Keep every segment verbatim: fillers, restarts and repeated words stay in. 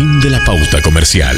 Fin de la pauta comercial.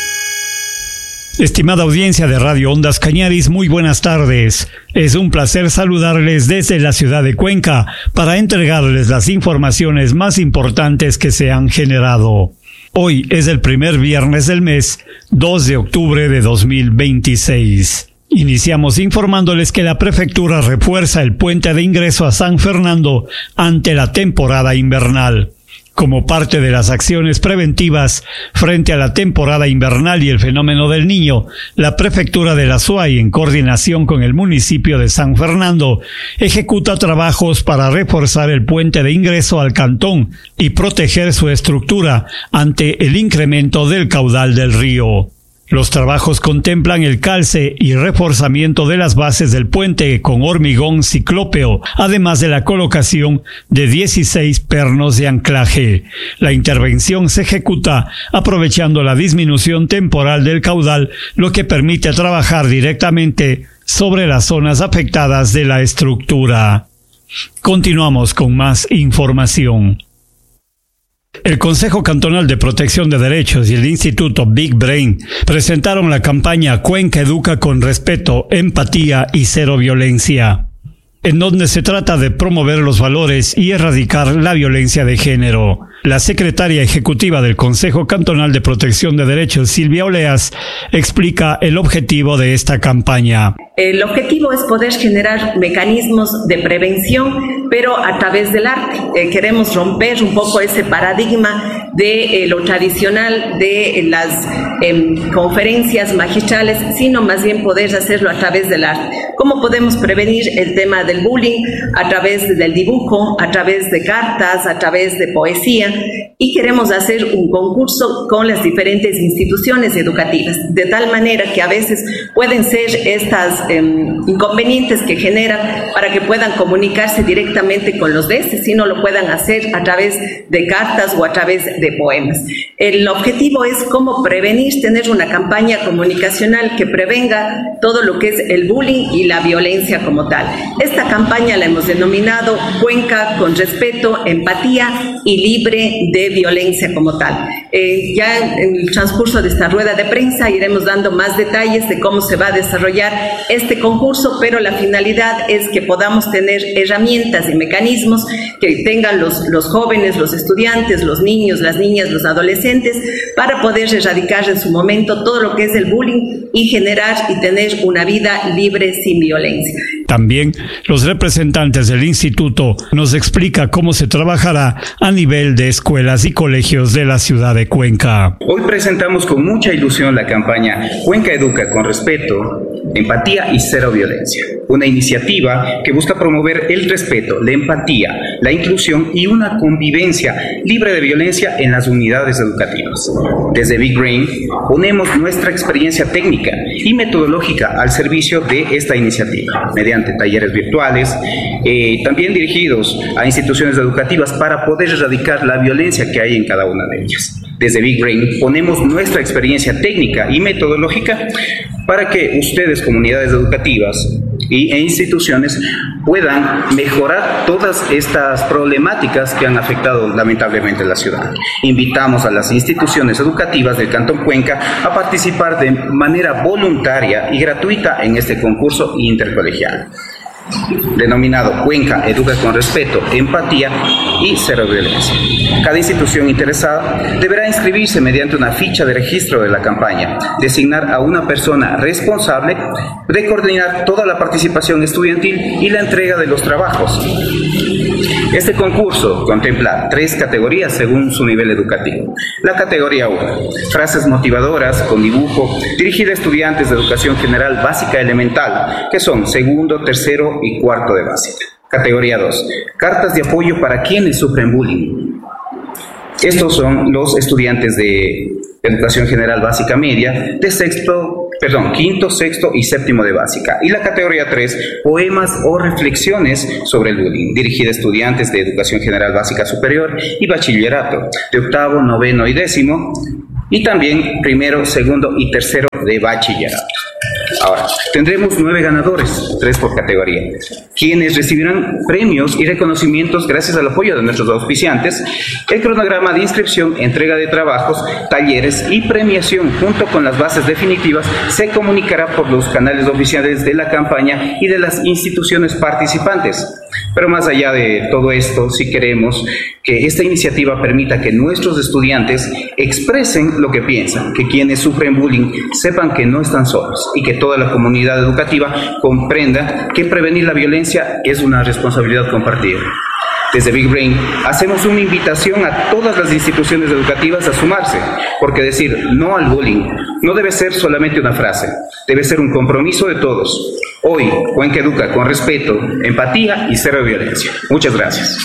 Estimada audiencia de Radio Ondas Cañaris, muy buenas tardes. Es un placer saludarles desde la ciudad de Cuenca para entregarles las informaciones más importantes que se han generado. Hoy es el primer viernes del mes, dos de octubre de dos mil veintiséis. Iniciamos informándoles que la prefectura refuerza el puente de ingreso a San Fernando ante la temporada invernal. Como parte de las acciones preventivas frente a la temporada invernal y el fenómeno del Niño, la prefectura de la Suay, en coordinación con el municipio de San Fernando, ejecuta trabajos para reforzar el puente de ingreso al cantón y proteger su estructura ante el incremento del caudal del río. Los trabajos contemplan el calce y reforzamiento de las bases del puente con hormigón ciclópeo, además de la colocación de dieciséis pernos de anclaje. La intervención se ejecuta aprovechando la disminución temporal del caudal, lo que permite trabajar directamente sobre las zonas afectadas de la estructura. Continuamos con más información. El Consejo Cantonal de Protección de Derechos y el Instituto Big Brain presentaron la campaña Cuenca Educa con Respeto, Empatía y Cero Violencia, en donde se trata de promover los valores y erradicar la violencia de género. La secretaria ejecutiva del Consejo Cantonal de Protección de Derechos, Silvia Oleas, explica el objetivo de esta campaña. El objetivo es poder generar mecanismos de prevención, pero a través del arte. Eh, queremos romper un poco ese paradigma de eh, lo tradicional de eh, las eh, conferencias magistrales, sino más bien poder hacerlo a través del arte. ¿Cómo podemos prevenir el tema del bullying? A través del dibujo, a través de cartas, a través de poesía. Y queremos hacer un concurso con las diferentes instituciones educativas, de tal manera que a veces pueden ser estas eh, inconvenientes que generan para que puedan comunicarse directamente con los D E S, sino lo puedan hacer a través de cartas o a través de poemas. El objetivo es cómo prevenir, tener una campaña comunicacional que prevenga todo lo que es el bullying y la violencia como tal. Esta campaña la hemos denominado Cuenca con Respeto, Empatía y Libre de violencia como tal. Eh, ya en el transcurso de esta rueda de prensa iremos dando más detalles de cómo se va a desarrollar este concurso, pero la finalidad es que podamos tener herramientas y mecanismos que tengan los, los jóvenes, los estudiantes, los niños, las niñas, los adolescentes, para poder erradicar en su momento todo lo que es el bullying y generar y tener una vida libre sin violencia. También los representantes del instituto nos explica cómo se trabajará a nivel de escuelas y colegios de la ciudad de Cuenca. Hoy presentamos con mucha ilusión la campaña Cuenca Educa con Respeto, Empatía y Cero Violencia, una iniciativa que busca promover el respeto, la empatía, la inclusión y una convivencia libre de violencia en las unidades educativas. Desde Big Brain ponemos nuestra experiencia técnica y metodológica al servicio de esta iniciativa, mediante talleres virtuales, eh, también dirigidos a instituciones educativas para poder erradicar la violencia que hay en cada una de ellas. Desde Big Brain ponemos nuestra experiencia técnica y metodológica para que ustedes, comunidades educativas y, e instituciones, puedan mejorar todas estas problemáticas que han afectado lamentablemente a la ciudad. Invitamos a las instituciones educativas del Cantón Cuenca a participar de manera voluntaria y gratuita en este concurso intercolegial, denominado Cuenca Educa con Respeto, Empatía y Cero Violencia. Cada institución interesada deberá inscribirse mediante una ficha de registro de la campaña, designar a una persona responsable de coordinar toda la participación estudiantil y la entrega de los trabajos. Este concurso contempla tres categorías según su nivel educativo. La categoría uno, frases motivadoras con dibujo, dirigida a estudiantes de educación general básica elemental, que son segundo, tercero y cuarto de básica. Categoría dos, cartas de apoyo para quienes sufren bullying. Estos son los estudiantes de educación general básica media, de sexto, perdón, quinto, sexto y séptimo de básica. Y la categoría tres, poemas o reflexiones sobre el bullying, dirigida a estudiantes de educación general básica superior y bachillerato, de octavo, noveno y décimo, y también primero, segundo y tercero de bachillerato. Ahora, tendremos nueve ganadores, tres por categoría, quienes recibirán premios y reconocimientos gracias al apoyo de nuestros auspiciantes. El cronograma de inscripción, entrega de trabajos, talleres y premiación junto con las bases definitivas se comunicará por los canales oficiales de la campaña y de las instituciones participantes. Pero más allá de todo esto, sí queremos que esta iniciativa permita que nuestros estudiantes expresen lo que piensan, que quienes sufren bullying sepan que no están solos y que toda la comunidad educativa comprenda que prevenir la violencia es una responsabilidad compartida. Desde Big Brain hacemos una invitación a todas las instituciones educativas a sumarse, porque decir no al bullying no debe ser solamente una frase, debe ser un compromiso de todos. Hoy, Cuenca educa con respeto, empatía y cero violencia. Muchas gracias.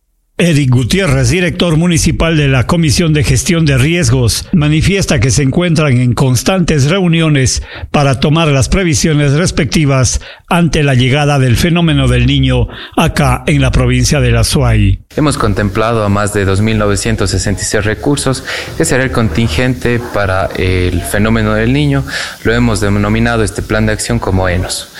Eric Gutiérrez, director municipal de la Comisión de Gestión de Riesgos, manifiesta que se encuentran en constantes reuniones para tomar las previsiones respectivas ante la llegada del fenómeno del Niño acá en la provincia de la Azuay. Hemos contemplado a más de dos mil novecientos sesenta y seis recursos, que será el contingente para el fenómeno del Niño. Lo hemos denominado este plan de acción como ENOS.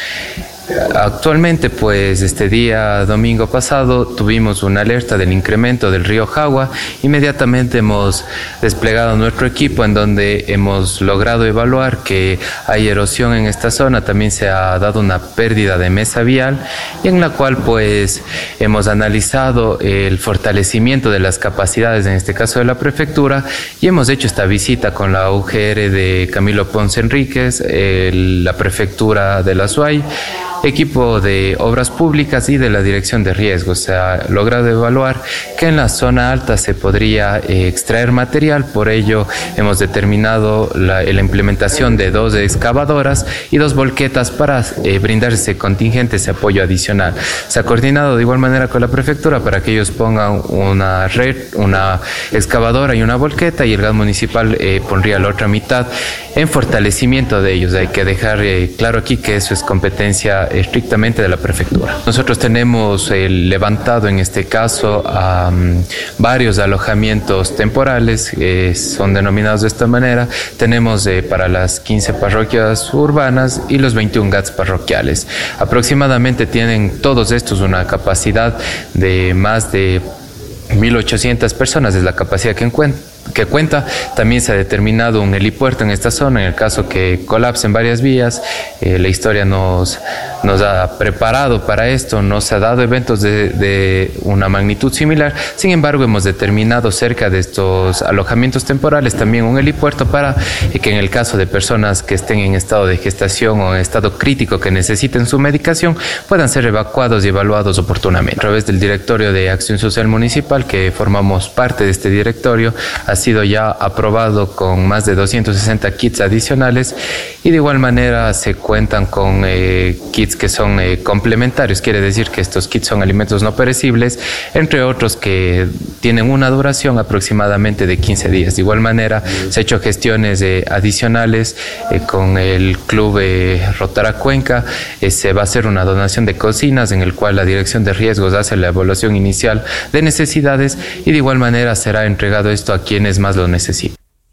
Actualmente, pues este día domingo pasado tuvimos una alerta del incremento del río Jagua. Inmediatamente hemos desplegado nuestro equipo en donde hemos logrado evaluar que hay erosión en esta zona. También se ha dado una pérdida de mesa vial y en la cual pues hemos analizado el fortalecimiento de las capacidades, en este caso de la prefectura, y hemos hecho esta visita con la U G R de Camilo Ponce Enríquez, el, la prefectura de la Azuay, equipo de obras públicas y de la dirección de riesgos. Se ha logrado evaluar que en la zona alta se podría eh, extraer material. Por ello hemos determinado la, la implementación de dos excavadoras y dos volquetas para eh, brindar ese contingente, ese apoyo adicional. Se ha coordinado de igual manera con la prefectura para que ellos pongan una red, una excavadora y una volqueta, y el gas municipal eh, pondría la otra mitad en fortalecimiento de ellos. Hay que dejar eh, claro aquí que eso es competencia estrictamente de la prefectura. Nosotros tenemos eh, levantado en este caso um, varios alojamientos temporales, eh, son denominados de esta manera. Tenemos eh, para las quince parroquias urbanas y los veintiún G A Ts parroquiales. Aproximadamente tienen todos estos una capacidad de más de mil ochocientas personas, es la capacidad que encuentran. que cuenta. También se ha determinado un helipuerto en esta zona en el caso que colapsen varias vías. Eh, la historia nos, nos ha preparado para esto, no se ha dado eventos de, de una magnitud similar. Sin embargo, hemos determinado cerca de estos alojamientos temporales también un helipuerto para eh, que en el caso de personas que estén en estado de gestación o en estado crítico que necesiten su medicación puedan ser evacuados y evaluados oportunamente. A través del Directorio de Acción Social Municipal, que formamos parte de este directorio, ha sido ya aprobado con más de doscientos sesenta kits adicionales, y de igual manera se cuentan con eh, kits que son eh, complementarios. Quiere decir que estos kits son alimentos no perecibles, entre otros que tienen una duración aproximadamente de quince días. De igual manera se han hecho gestiones eh, adicionales eh, con el Club eh, Rotara Cuenca. Eh, se va a hacer una donación de cocinas en el cual la Dirección de Riesgos hace la evaluación inicial de necesidades, y de igual manera será entregado esto a quienes más lo necesitan.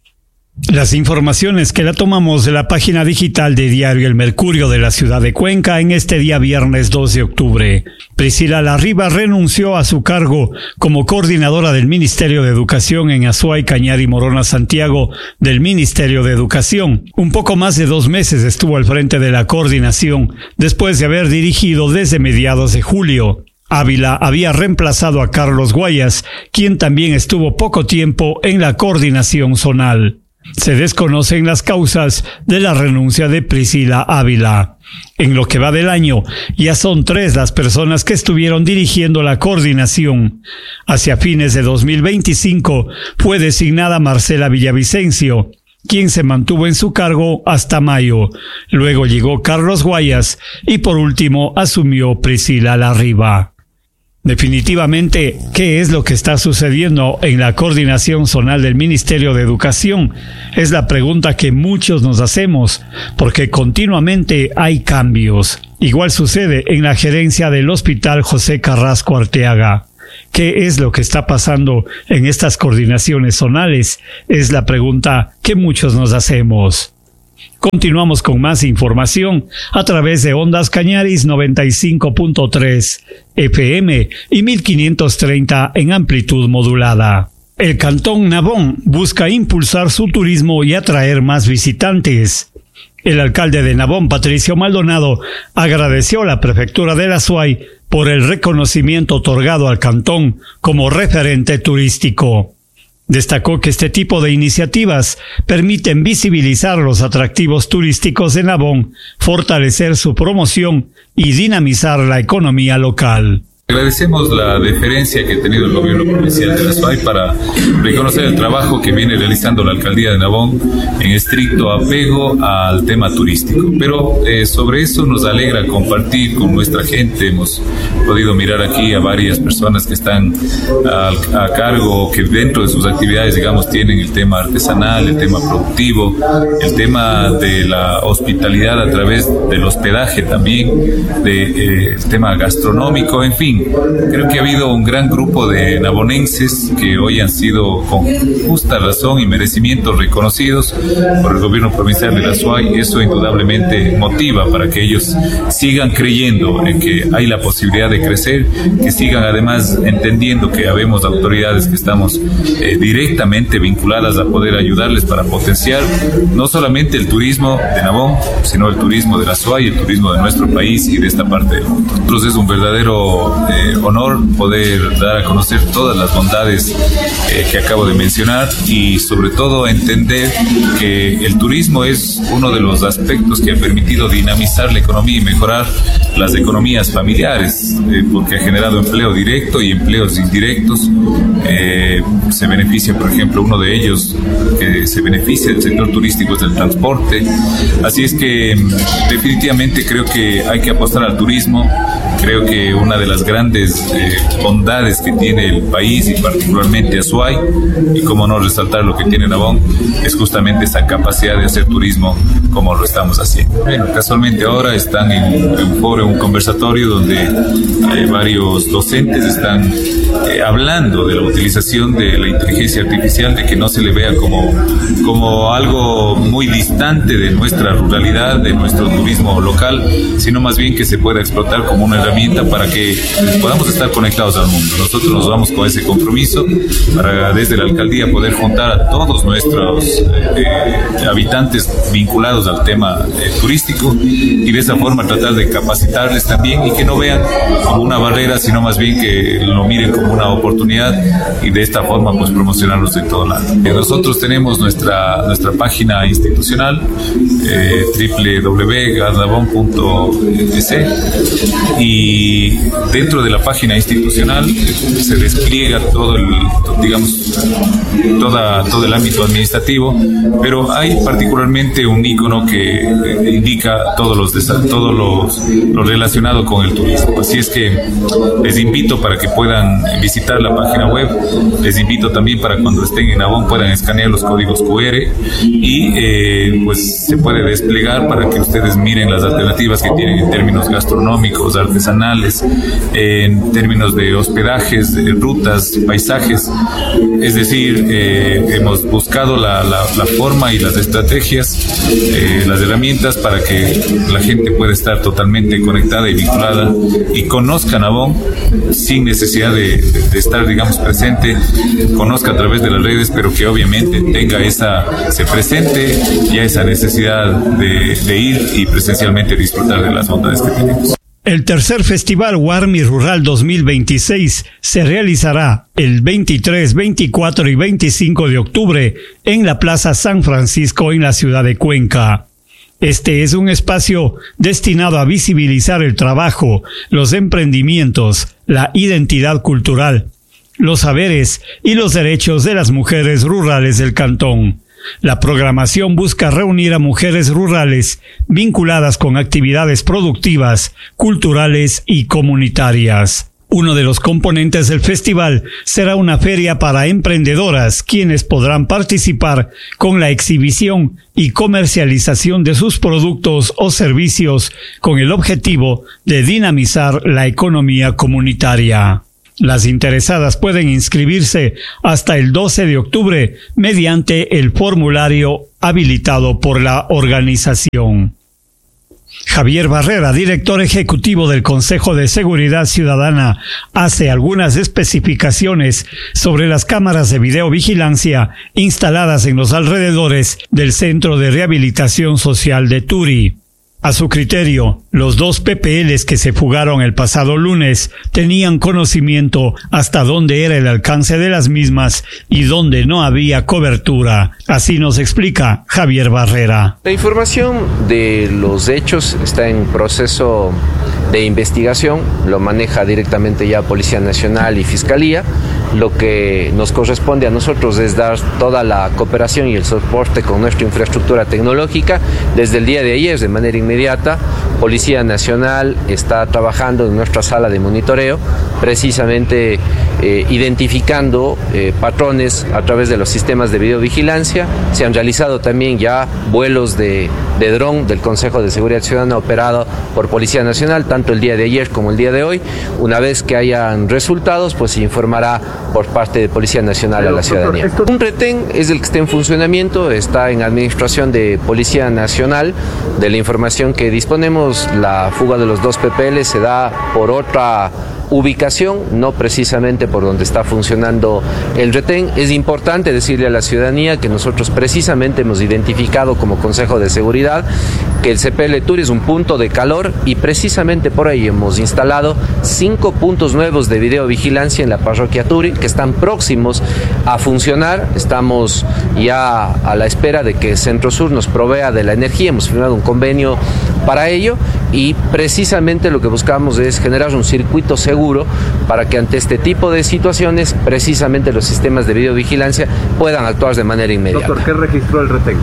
Las informaciones que la tomamos de la página digital de Diario El Mercurio de la ciudad de Cuenca en este día viernes dos de octubre. Priscila Larriba renunció a su cargo como coordinadora del Ministerio de Educación en Azuay, Cañar y Morona, Santiago, del Ministerio de Educación. Un poco más de dos meses estuvo al frente de la coordinación, después de haber dirigido desde mediados de julio. Ávila había reemplazado a Carlos Guayas, quien también estuvo poco tiempo en la coordinación zonal. Se desconocen las causas de la renuncia de Priscila Ávila. En lo que va del año, ya son tres las personas que estuvieron dirigiendo la coordinación. Hacia fines de dos mil veinticinco fue designada Marcela Villavicencio, quien se mantuvo en su cargo hasta mayo. Luego llegó Carlos Guayas y por último asumió Priscila Larriba. Definitivamente, ¿qué es lo que está sucediendo en la coordinación zonal del Ministerio de Educación? Es la pregunta que muchos nos hacemos, porque continuamente hay cambios. Igual sucede en la gerencia del Hospital José Carrasco Arteaga. ¿Qué es lo que está pasando en estas coordinaciones zonales? Es la pregunta que muchos nos hacemos. Continuamos con más información a través de Ondas Cañaris noventa y cinco punto tres F M y mil quinientos treinta en amplitud modulada. El Cantón Nabón busca impulsar su turismo y atraer más visitantes. El alcalde de Nabón, Patricio Maldonado, agradeció a la prefectura de la Azuay por el reconocimiento otorgado al cantón como referente turístico. Destacó que este tipo de iniciativas permiten visibilizar los atractivos turísticos de Nabón, fortalecer su promoción y dinamizar la economía local. Agradecemos la deferencia que ha tenido el gobierno provincial de la Azuay para reconocer el trabajo que viene realizando la alcaldía de Nabón en estricto apego al tema turístico. Pero eh, sobre eso nos alegra compartir con nuestra gente. Hemos podido mirar aquí a varias personas que están a, a cargo, que dentro de sus actividades, digamos, tienen el tema artesanal, el tema productivo, el tema de la hospitalidad a través del hospedaje también, de, eh, el tema gastronómico, en fin. Creo que ha habido un gran grupo de nabonenses que hoy han sido con justa razón y merecimiento reconocidos por el gobierno provincial de la Azuay. Eso indudablemente motiva para que ellos sigan creyendo en que hay la posibilidad de crecer, que sigan además entendiendo que habemos autoridades que estamos eh, directamente vinculadas a poder ayudarles para potenciar no solamente el turismo de Nabón, sino el turismo de la Azuay, el turismo de nuestro país y de esta parte del mundo. Entonces es un verdadero Eh, honor poder dar a conocer todas las bondades eh, que acabo de mencionar y sobre todo entender que el turismo es uno de los aspectos que ha permitido dinamizar la economía y mejorar las economías familiares, eh, porque ha generado empleo directo y empleos indirectos. Eh, se beneficia, por ejemplo, uno de ellos que se beneficia del sector turístico es del transporte. Así es que definitivamente creo que hay que apostar al turismo. Creo que una de las grandes eh, bondades que tiene el país y particularmente Azuay, y cómo no resaltar lo que tiene Nabón, es justamente esa capacidad de hacer turismo como lo estamos haciendo. Bueno, casualmente ahora están en, en un foro, en un conversatorio donde eh, varios docentes están eh, hablando de la utilización de la inteligencia artificial, de que no se le vea como, como algo muy distante de nuestra ruralidad, de nuestro turismo local, sino más bien que se pueda explotar como una herramienta para que podamos estar conectados al mundo. Nosotros nos vamos con ese compromiso para desde la alcaldía poder juntar a todos nuestros eh, habitantes vinculados al tema eh, turístico y de esa forma tratar de capacitarles también y que no vean como una barrera, sino más bien que lo miren como una oportunidad y de esta forma pues promocionarlos de todo lado. Eh, nosotros tenemos nuestra, nuestra página institucional eh, doble u doble u doble u punto gadnabon punto e s y dentro de la página institucional se despliega todo el, digamos, toda, todo el ámbito administrativo, pero hay particularmente un icono que indica todos los, todo los, lo relacionado con el turismo. Así es que les invito para que puedan visitar la página web, les invito también para cuando estén en Nabón puedan escanear los códigos Q R y eh, pues se puede desplegar para que ustedes miren las alternativas que tienen en términos gastronómicos, artesanales, en términos de hospedajes, de rutas, paisajes. Es decir, eh, hemos buscado la, la, la forma y las estrategias, eh, las herramientas para que la gente pueda estar totalmente conectada y vinculada y conozca Nabón sin necesidad de, de, de estar, digamos, presente, conozca a través de las redes, pero que obviamente tenga esa, se presente ya esa necesidad de, de ir y presencialmente disfrutar de las bondades que tenemos. El tercer Festival Warmi Rural dos mil veintiséis se realizará el veintitrés, veinticuatro y veinticinco de octubre en la Plaza San Francisco en la ciudad de Cuenca. Este es un espacio destinado a visibilizar el trabajo, los emprendimientos, la identidad cultural, los saberes y los derechos de las mujeres rurales del cantón. La programación busca reunir a mujeres rurales vinculadas con actividades productivas, culturales y comunitarias. Uno de los componentes del festival será una feria para emprendedoras, quienes podrán participar con la exhibición y comercialización de sus productos o servicios con el objetivo de dinamizar la economía comunitaria. Las interesadas pueden inscribirse hasta el doce de octubre mediante el formulario habilitado por la organización. Javier Barrera, director ejecutivo del Consejo de Seguridad Ciudadana, hace algunas especificaciones sobre las cámaras de videovigilancia instaladas en los alrededores del Centro de Rehabilitación Social de Turi. A su criterio, los dos P P Ls que se fugaron el pasado lunes tenían conocimiento hasta dónde era el alcance de las mismas y dónde no había cobertura. Así nos explica Javier Barrera. La información de los hechos está en proceso de investigación, lo maneja directamente ya Policía Nacional y Fiscalía. Lo que nos corresponde a nosotros es dar toda la cooperación y el soporte con nuestra infraestructura tecnológica. Desde el día de ayer, de manera inmediata, Policía Nacional está trabajando en nuestra sala de monitoreo, precisamente eh, identificando eh, patrones a través de los sistemas de videovigilancia. Se han realizado también ya vuelos de, de dron del Consejo de Seguridad Ciudadana operado por Policía Nacional, tanto el día de ayer como el día de hoy. Una vez que hayan resultados, pues se informará por parte de Policía Nacional a la ciudadanía. Un retén es el que está en funcionamiento, está en administración de Policía Nacional. De la información que disponemos, la fuga de los dos P P L se da por otra ubicación, no precisamente por donde está funcionando el retén. Es importante decirle a la ciudadanía que nosotros precisamente hemos identificado como Consejo de Seguridad que el C P L Turi es un punto de calor y precisamente por ahí hemos instalado cinco puntos nuevos de videovigilancia en la parroquia Turi que están próximos a funcionar. Estamos ya a la espera de que Centro Sur nos provea de la energía. Hemos firmado un convenio para ello y precisamente lo que buscamos es generar un circuito seguro para que ante este tipo de situaciones precisamente los sistemas de videovigilancia puedan actuar de manera inmediata. Doctor, ¿qué registró el retén?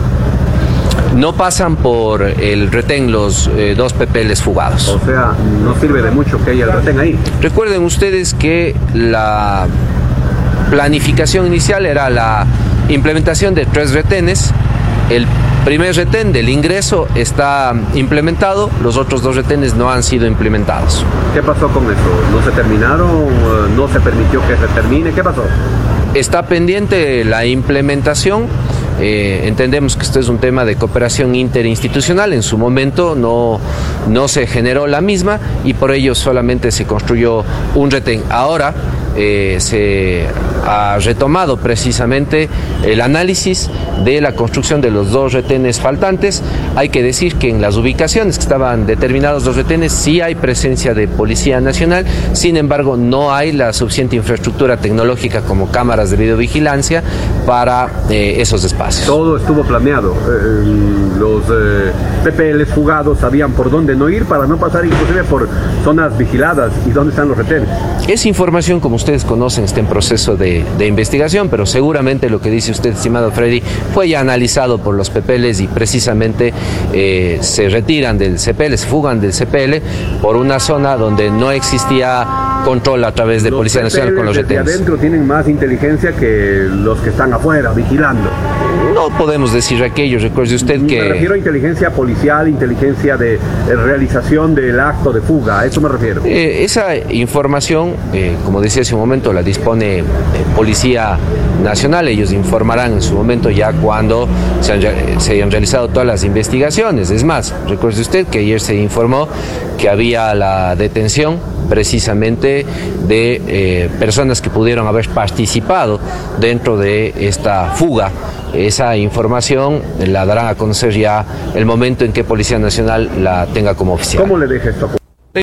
No pasan por el retén los eh, dos P P Ls fugados. O sea, no sirve de mucho que haya el retén ahí. Recuerden ustedes que la planificación inicial era la implementación de tres retenes. El primer retén del ingreso está implementado, los otros dos retenes no han sido implementados. ¿Qué pasó con eso? ¿No se terminaron? ¿No se permitió que se termine? ¿Qué pasó? Está pendiente la implementación. Eh, entendemos que esto es un tema de cooperación interinstitucional. En su momento no, no se generó la misma y por ello solamente se construyó un retén. Ahora eh, se ha retomado precisamente el análisis de la construcción de los dos retenes faltantes. Hay que decir que en las ubicaciones que estaban determinados los retenes sí hay presencia de Policía Nacional, sin embargo no hay la suficiente infraestructura tecnológica como cámaras de videovigilancia para eh, esos espacios. Todo estuvo planeado. Eh, los eh, P P Ls fugados sabían por dónde no ir para no pasar inclusive por zonas vigiladas. ¿Y dónde están los retenes? Esa información, como ustedes conocen, está en proceso de, de investigación, pero seguramente lo que dice usted, estimado Freddy, fue ya analizado por los P P Ls y precisamente eh, se retiran del C P L, se fugan del C P L por una zona donde no existía control a través de los Policía Nacional con los retenes. Los adentro tienen más inteligencia que los que están afuera, vigilando. No podemos decir aquello, recuerde usted que... Me refiero a inteligencia policial, inteligencia de, de realización del acto de fuga, a eso me refiero. Eh, esa información, eh, como decía hace un momento, la dispone eh, Policía Nacional. Ellos informarán en su momento ya cuando se, han, se hayan realizado todas las investigaciones. Es más, recuerde usted que ayer se informó que había la detención precisamente de eh, personas que pudieron haber participado dentro de esta fuga. Esa información la darán a conocer ya el momento en que Policía Nacional la tenga como oficial. ¿Cómo le deja esto?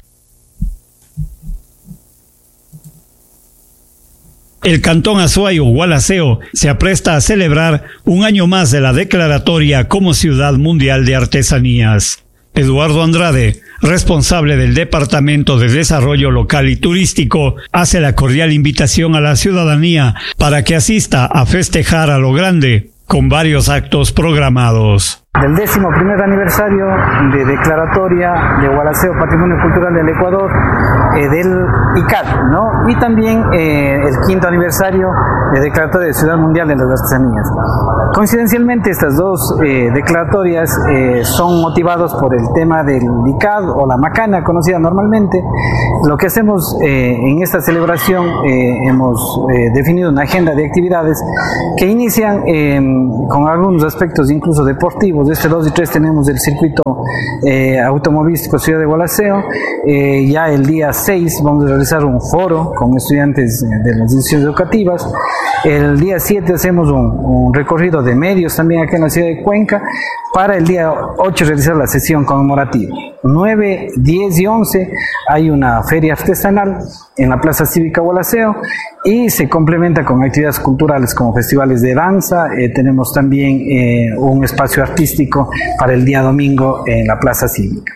El Cantón Azuayo, Gualaceo, se apresta a celebrar un año más de la declaratoria como Ciudad Mundial de Artesanías. Eduardo Andrade, responsable del Departamento de Desarrollo Local y Turístico, hace la cordial invitación a la ciudadanía para que asista a festejar a lo grande, con varios actos programados. Del décimo primer aniversario de declaratoria de Gualaceo Patrimonio Cultural del Ecuador, eh, del I C A D, ¿no? Y también eh, el quinto aniversario de declaratoria de Ciudad Mundial de las Artesanías. Coincidencialmente, estas dos eh, declaratorias eh, son motivados por el tema del I C A D o la macana, conocida normalmente. Lo que hacemos eh, en esta celebración, eh, hemos eh, definido una agenda de actividades que inician eh, con algunos aspectos incluso deportivos. Este dos y tres tenemos el circuito eh, automovilístico Ciudad de Gualaceo. Eh, ya el día seis vamos a realizar un foro con estudiantes de las instituciones educativas. El día siete hacemos un, un recorrido de medios también aquí en la ciudad de Cuenca. Para el día ocho realizar la sesión conmemorativa. nueve, diez y once hay una feria artesanal en la Plaza Cívica Gualaceo y se complementa con actividades culturales como festivales de danza. Eh, tenemos también eh, un espacio artístico para el día domingo en la Plaza Cívica.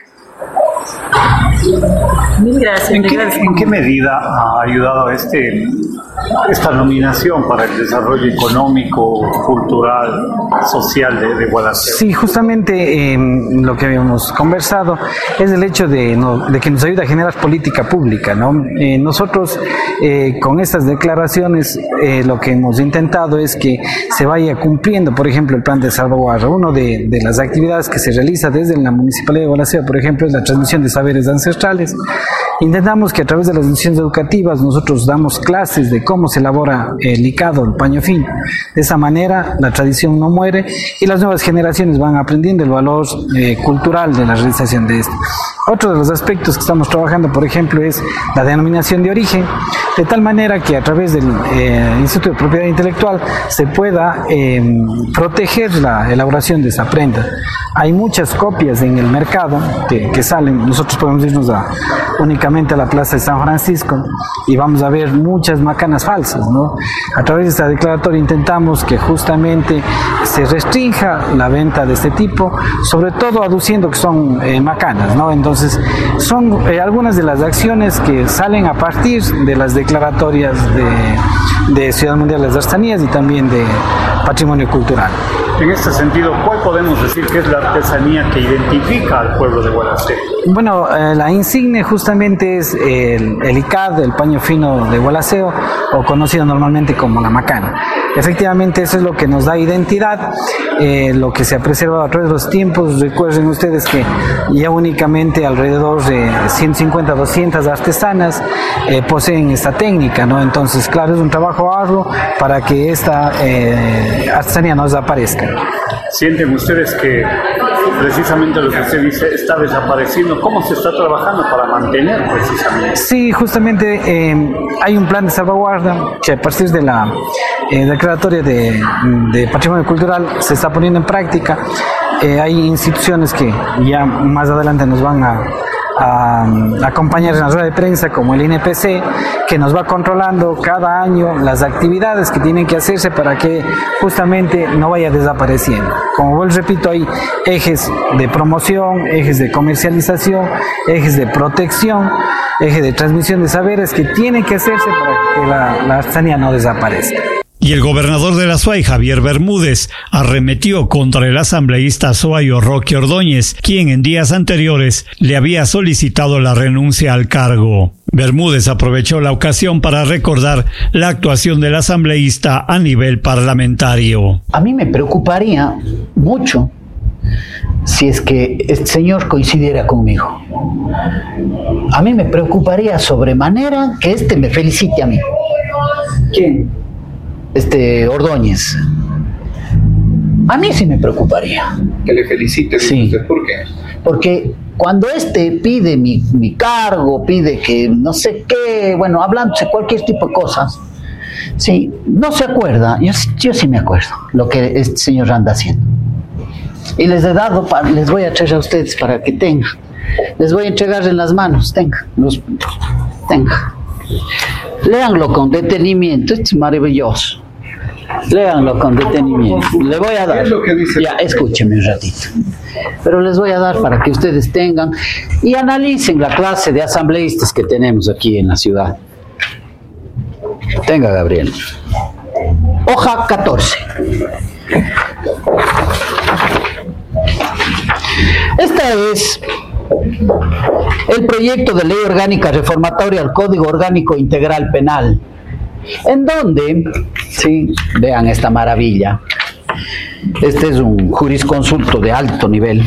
Mil gracias. ¿En qué, ¿En qué medida ha ayudado este, esta nominación para el desarrollo económico, cultural, social de, de Gualaceo? Sí, justamente eh, lo que habíamos conversado es el hecho de, no, de que nos ayuda a generar política pública, ¿no? Eh, nosotros eh, con estas declaraciones eh, lo que hemos intentado es que se vaya cumpliendo, por ejemplo, el plan de salvaguarda. Uno de, de las actividades que se realiza desde la Municipalidad de Gualaceo, por ejemplo, es la transmisión de saberes ancestrales. Intentamos que a través de las instituciones educativas nosotros damos clases de cómo se elabora el licado, el paño fino. De esa manera la tradición no muere y las nuevas generaciones van aprendiendo el valor eh, cultural de la realización de esto. Otro de los aspectos que estamos trabajando, por ejemplo, es la denominación de origen, de tal manera que a través del eh, Instituto de Propiedad Intelectual se pueda eh, proteger la elaboración de esa prenda. Hay muchas copias en el mercado que, que salen. Nosotros podemos irnos a, únicamente a la Plaza de San Francisco y vamos a ver muchas macanas falsas, ¿no? A través de esta declaratoria intentamos que justamente se restrinja la venta de este tipo, sobre todo aduciendo que son eh, macanas, ¿no? Entonces, son eh, algunas de las acciones que salen a partir de las declaratorias de, de Ciudad Mundial de las Artesanías y también de Patrimonio Cultural. En este sentido, ¿cuál podemos decir que es la artesanía que identifica al pueblo de Gualaceo? Bueno, eh, la insignia justamente es el, el I C A D, el paño fino de Gualaceo, o conocido normalmente como la macana. Efectivamente, eso es lo que nos da identidad, eh, lo que se ha preservado a través de los tiempos. Recuerden ustedes que ya únicamente alrededor de ciento cincuenta, doscientas artesanas eh, poseen esta técnica, ¿no? Entonces, claro, es un trabajo arduo para que esta eh, artesanía no desaparezca. ¿Sienten ustedes que precisamente lo que usted dice está desapareciendo? ¿Cómo se está trabajando para mantener precisamente? Sí, justamente eh, hay un plan de salvaguarda que a partir de la eh, declaratoria de, de Patrimonio Cultural se está poniendo en práctica. Eh, hay instituciones que ya más adelante nos van a a, a acompañar en la rueda de prensa, como el I N P C, que nos va controlando cada año las actividades que tienen que hacerse para que justamente no vaya desapareciendo. Como vuelvo repito, hay ejes de promoción, ejes de comercialización, ejes de protección, eje de transmisión de saberes que tienen que hacerse para que la, la artesanía no desaparezca. Y el gobernador de la S U A Y, Javier Bermúdez, arremetió contra el asambleísta suayo Roque Ordóñez, quien en días anteriores le había solicitado la renuncia al cargo. Bermúdez aprovechó la ocasión para recordar la actuación del asambleísta a nivel parlamentario. A mí me preocuparía mucho si es que este señor coincidiera conmigo. A mí me preocuparía sobremanera que este me felicite a mí. ¿Quién? Este Ordóñez. A mí sí me preocuparía. Que le felicite. Sí. ¿Usted por qué? Porque cuando este pide mi, mi cargo, pide que no sé qué, bueno, hablándose cualquier tipo de cosas, sí, no se acuerda. Yo, yo sí me acuerdo lo que este señor anda haciendo. Y les he dado, para, les voy a traer a ustedes para que tengan. Les voy a entregar en las manos, tengan, los, tengan. Léanlo con detenimiento, es maravilloso. Léanlo con detenimiento. Le voy a dar. ¿Qué es lo que dice? Ya, escúcheme un ratito. Pero les voy a dar para que ustedes tengan y analicen la clase de asambleístas que tenemos aquí en la ciudad. Tenga, Gabriel. Hoja catorce. primera es el proyecto de ley orgánica reformatoria al Código Orgánico Integral Penal, en donde, sí, vean esta maravilla. Este es un jurisconsulto de alto nivel.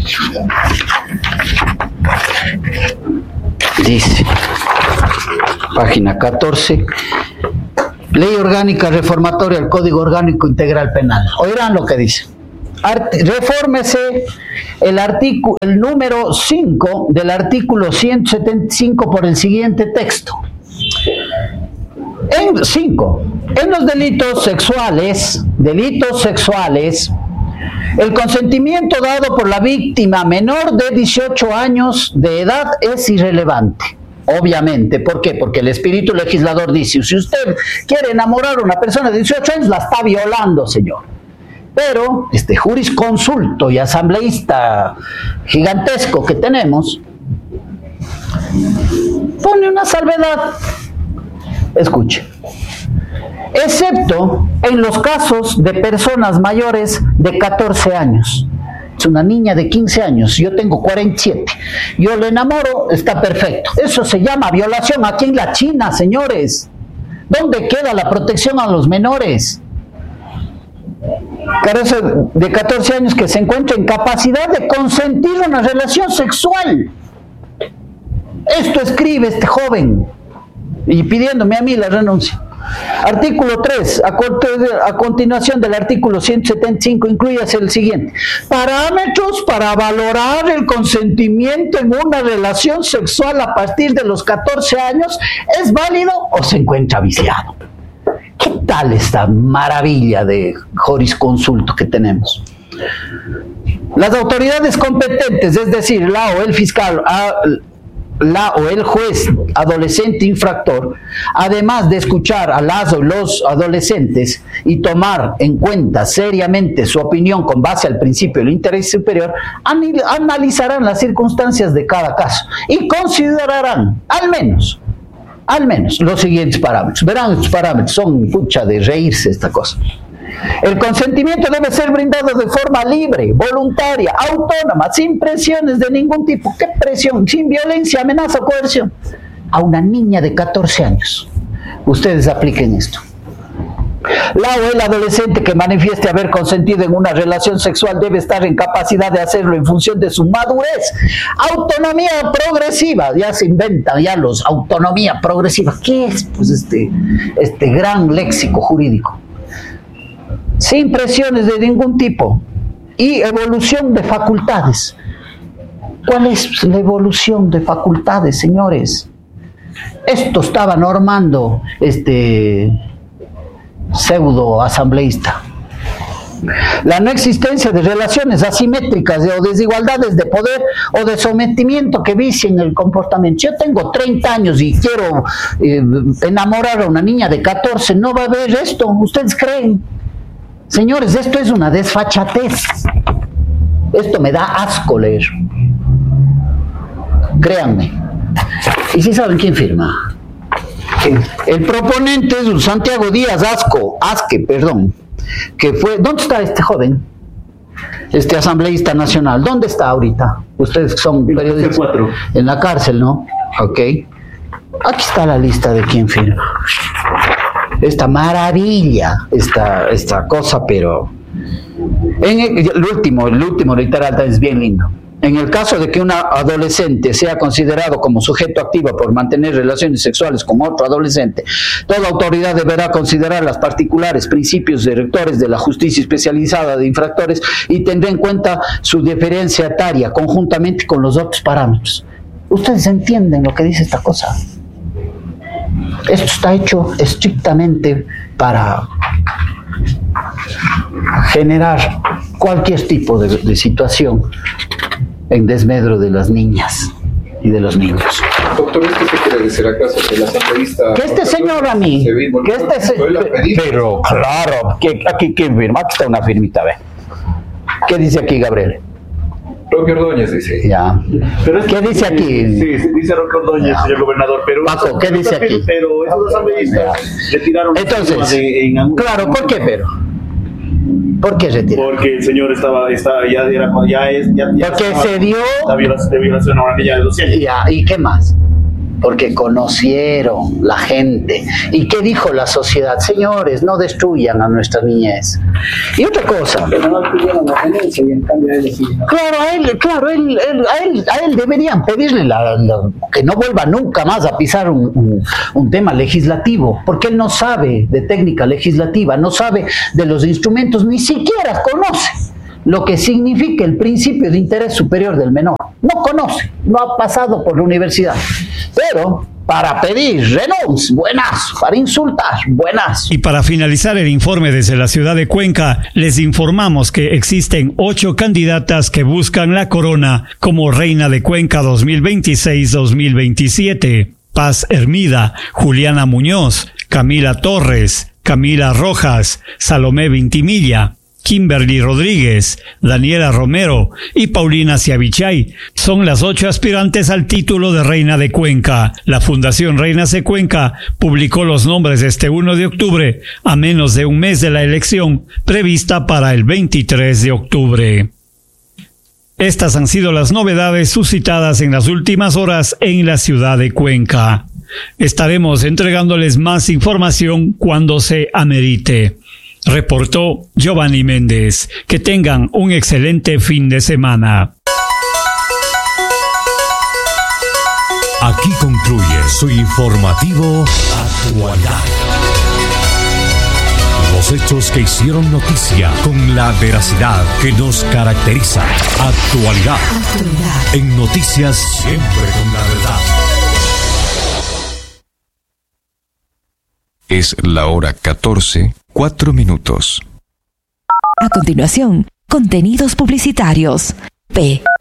Dice, página catorce, Ley Orgánica Reformatoria al Código Orgánico Integral Penal. Oirán lo que dice. Art- refórmese el artículo, el número cinco del artículo ciento setenta y cinco por el siguiente texto. En cinco, en los delitos sexuales, delitos sexuales, el consentimiento dado por la víctima menor de dieciocho años de edad es irrelevante. Obviamente, ¿por qué? Porque el espíritu legislador dice, si usted quiere enamorar a una persona de dieciocho años, la está violando, señor. Pero este jurisconsulto y asambleísta gigantesco que tenemos pone una salvedad. Escuche. Excepto en los casos de personas mayores de catorce años. Es una niña de quince años, yo tengo cuarenta y siete. Yo le enamoro, está perfecto. Eso se llama violación aquí en la China, señores. ¿Dónde queda la protección a los menores? Carece de catorce años que se encuentra en capacidad de consentir una relación sexual. Esto escribe este joven y pidiéndome a mí la renuncia. Artículo tres, a, a continuación del artículo ciento setenta y cinco, incluyase el siguiente: parámetros para valorar el consentimiento en una relación sexual a partir de los catorce años, ¿es válido o se encuentra viciado? ¿Qué tal esta maravilla de jurisconsulto que tenemos? Las autoridades competentes, es decir, la o el fiscal, a, la o el juez adolescente infractor, además de escuchar a las o los adolescentes y tomar en cuenta seriamente su opinión con base al principio del interés superior, analizarán las circunstancias de cada caso y considerarán al menos al menos los siguientes parámetros. Verán, estos parámetros son pucha de reírse esta cosa. El consentimiento debe ser brindado de forma libre, voluntaria, autónoma, sin presiones de ningún tipo. ¿Qué presión? Sin violencia, amenaza o coerción. A una niña de catorce años. Ustedes apliquen esto. La o el adolescente que manifieste haber consentido en una relación sexual debe estar en capacidad de hacerlo en función de su madurez. Autonomía progresiva, ya se inventan ya los autonomía progresiva. ¿Qué es? Pues este, este gran léxico jurídico. Sin presiones de ningún tipo y evolución de facultades. ¿Cuál es la evolución de facultades, señores? Esto estaba normando este pseudo asambleísta. La no existencia de relaciones asimétricas o desigualdades de poder o de sometimiento que vicien el comportamiento. Yo tengo treinta años y quiero eh, enamorar a una niña de catorce, no va a haber esto. ¿Ustedes creen? Señores, esto es una desfachatez. Esto me da asco leer. Créanme. ¿Y si saben quién firma? El proponente es un Santiago Díaz Asco, Asque, perdón, que fue, ¿dónde está este joven? Este asambleísta nacional, ¿dónde está ahorita? Ustedes son periodistas. En la cárcel, ¿no? Ok. Aquí está la lista de quién firma. Esta maravilla, esta, esta cosa, pero en el, el último, el último literal es bien lindo. En el caso de que un adolescente sea considerado como sujeto activo por mantener relaciones sexuales con otro adolescente, toda autoridad deberá considerar los particulares principios directores de la justicia especializada de infractores y tendrá en cuenta su diferencia etaria conjuntamente con los otros parámetros. ¿Ustedes entienden lo que dice esta cosa? Esto está hecho estrictamente para generar cualquier tipo de, de situación en desmedro de las niñas y de los niños. Doctor, ¿esto qué quiere decir acaso? Que el asambleísta... Que este señor a mí... Que este señor... Pero claro, que, aquí quién firma, aquí está una firmita, ve. ¿Qué dice aquí, Gabriel? Roque Ordóñez dice. Ya. Pero es ¿Qué que, dice aquí? Sí, sí, dice Roque Ordóñez, Ya. señor gobernador. Pero Paco, ¿qué dice aquí? Pero esos asambleístas retiraron... Entonces, de, en, claro, ¿por qué pero? ¿Por qué retirar? Porque el señor estaba, estaba ya, era, ya es... Ya, ya Porque estaba, se dio... La violación, de violación a una niña de doce años. Ya, ¿y qué más? Porque conocieron la gente. ¿Y qué dijo la sociedad? Señores, no destruyan a nuestra niñez. Y otra cosa. Pero no pidieron la denuncia y en cambio él sí. Claro, a él, claro, él, él, a, él, a él deberían pedirle la, la, que no vuelva nunca más a pisar un, un, un tema legislativo, porque él no sabe de técnica legislativa, no sabe de los instrumentos, ni siquiera conoce lo que significa el principio de interés superior del menor. No conoce, no ha pasado por la universidad. Pero para pedir renuncia, buenas, para insultar, buenas. Y para finalizar el informe desde la ciudad de Cuenca, les informamos que existen ocho candidatas que buscan la corona como Reina de Cuenca dos mil veintiséis dos mil veintisiete. Paz Hermida, Juliana Muñoz, Camila Torres, Camila Rojas, Salomé Vintimilla, Kimberly Rodríguez, Daniela Romero y Paulina Ciavichay son las ocho aspirantes al título de Reina de Cuenca. La Fundación Reinas de Cuenca publicó los nombres este primero de octubre, a menos de un mes de la elección prevista para el veintitrés de octubre. Estas han sido las novedades suscitadas en las últimas horas en la ciudad de Cuenca. Estaremos entregándoles más información cuando se amerite. Reportó Giovanni Méndez. Que tengan un excelente fin de semana. Aquí concluye su informativo Actualidad. Los hechos que hicieron noticia con la veracidad que nos caracteriza. Actualidad. Actualidad. En noticias siempre con la verdad. Es la hora catorce, cuatro minutos. A continuación, contenidos publicitarios. P.